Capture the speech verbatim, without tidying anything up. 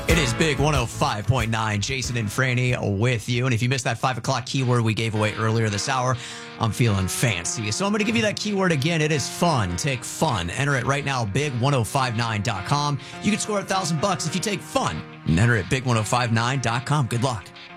It is Big one oh five point nine. Jason and Franny with you. And if you missed that five o'clock keyword we gave away earlier this hour, I'm feeling fancy. So I'm going to give you that keyword again. It is fun. Take fun. Enter it right now, big ten fifty-nine dot com. You can score a thousand bucks if you take fun. And enter it, big ten fifty-nine dot com. Good luck.